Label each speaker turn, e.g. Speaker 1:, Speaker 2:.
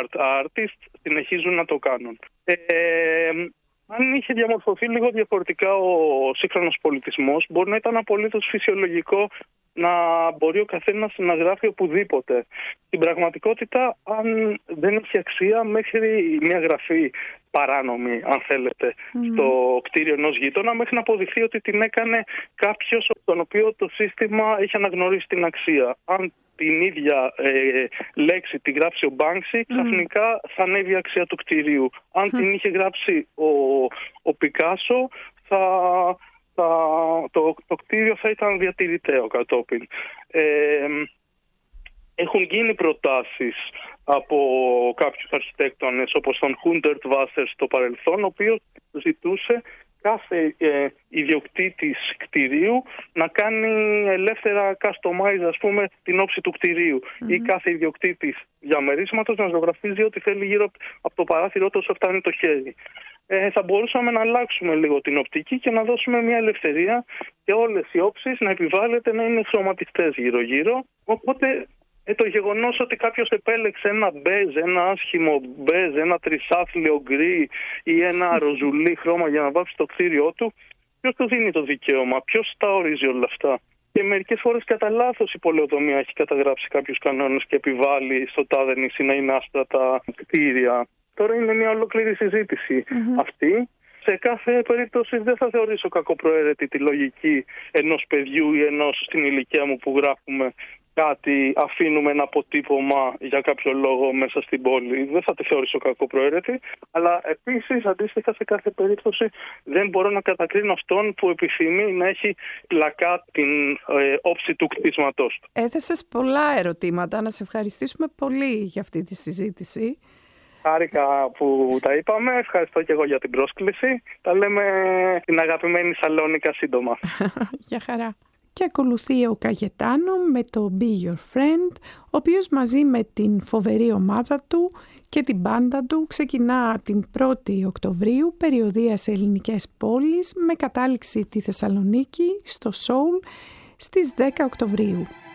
Speaker 1: art artists συνεχίζουν να το κάνουν. Αν είχε διαμορφωθεί λίγο διαφορετικά ο σύγχρονος πολιτισμός, μπορεί να ήταν απολύτως φυσιολογικό να μπορεί ο καθένας να γράφει οπουδήποτε. Στην πραγματικότητα, αν δεν έχει αξία, μέχρι μια γραφή παράνομη, αν θέλετε, στο κτίριο ενός γείτονα, μέχρι να αποδειχθεί ότι την έκανε κάποιος τον οποίο το σύστημα έχει αναγνωρίσει την αξία. Αν την ίδια λέξη τη γράψει ο Banksy, ξαφνικά θα ανέβει η αξία του κτηρίου. Αν την είχε γράψει ο Πικάσο, το κτίριο θα ήταν διατηρηταίο κατόπιν. Έχουν γίνει προτάσεις από κάποιους αρχιτέκτονες όπως τον Χούντερτ Βάσερ στο παρελθόν, ο οποίος ζητούσε κάθε ιδιοκτήτης κτηρίου να κάνει ελεύθερα customize, ας πούμε, την όψη του κτηρίου ή κάθε ιδιοκτήτης διαμερίσματος να ζωγραφίζει ό,τι θέλει γύρω από το παράθυρο όσο φτάνει το χέρι. Θα μπορούσαμε να αλλάξουμε λίγο την οπτική και να δώσουμε μια ελευθερία και όλες οι όψεις να επιβάλλεται να είναι χρωματιστές γύρω-γύρω. Οπότε το γεγονός ότι κάποιος επέλεξε ένα μπέζ, ένα άσχημο μπέζ, ένα τρισάθλιο γκρι ή ένα ροζουλί χρώμα για να βάψει το κτίριό του, ποιος του δίνει το δικαίωμα, ποιος τα ορίζει όλα αυτά? Και μερικές φορές κατά λάθος η πολεοδομία έχει καταγράψει κάποιους κανόνες και επιβάλλει στο τάδε νησί να είναι άσπρα τα κτίρια. Τώρα είναι μια ολόκληρη συζήτηση αυτή. Σε κάθε περίπτωση δεν θα θεωρήσω κακοπροαίρετη τη λογική ενός παιδιού ή ενός στην ηλικία μου που γράφουμε κάτι, αφήνουμε ένα αποτύπωμα για κάποιο λόγο μέσα στην πόλη. Δεν θα τη θεωρήσω κακοπροαίρετη, αλλά επίσης αντίστοιχα σε κάθε περίπτωση δεν μπορώ να κατακρίνω αυτόν που επιθυμεί να έχει πλακά την όψη του κτίσματός του.
Speaker 2: Έθεσες πολλά ερωτήματα. Να σε ευχαριστήσουμε πολύ για αυτή τη συζήτηση.
Speaker 1: Χάρηκα που τα είπαμε. Ευχαριστώ και εγώ για την πρόσκληση. Τα λέμε την αγαπημένη Σαλόνικα σύντομα.
Speaker 2: Γεια χαρά. Και ακολουθεί ο Καγετάνο με το Be Your Friend, ο οποίος μαζί με την φοβερή ομάδα του και την μπάντα του ξεκινά την 1η Οκτωβρίου περιοδεία σε ελληνικές πόλεις με κατάληξη τη Θεσσαλονίκη στο Soul στις 10 Οκτωβρίου.